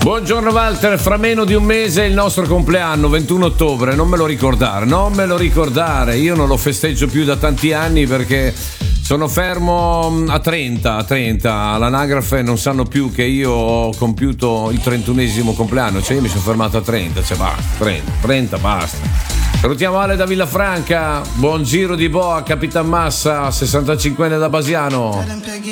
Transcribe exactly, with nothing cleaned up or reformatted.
Buongiorno Walter, fra meno di un mese è il nostro compleanno, ventuno ottobre, non me lo ricordare, non me lo ricordare, io non lo festeggio più da tanti anni perché sono fermo a trenta, a trenta, all'anagrafe non sanno più che io ho compiuto il trentunesimo compleanno, cioè io mi sono fermato a trenta, cioè basta, trenta, trenta, basta. Salutiamo Ale da Villafranca, buon giro di boa, Capitan Massa, sessantacinquenne da Basiano.